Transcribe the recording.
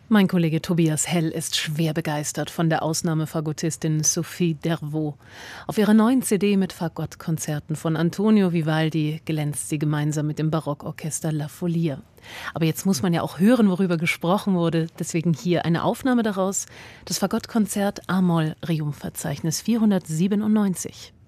Mein Kollege Tobias Hell ist schwer begeistert von der Ausnahmefagottistin Sophie Dervaux. Auf ihrer neuen CD mit Fagottkonzerten von Antonio Vivaldi glänzt sie gemeinsam mit dem Barockorchester La Folia. Aber jetzt muss man ja auch hören, worüber gesprochen wurde. Deswegen hier eine Aufnahme daraus, das Fagottkonzert A-Moll Reumverzeichnis 497.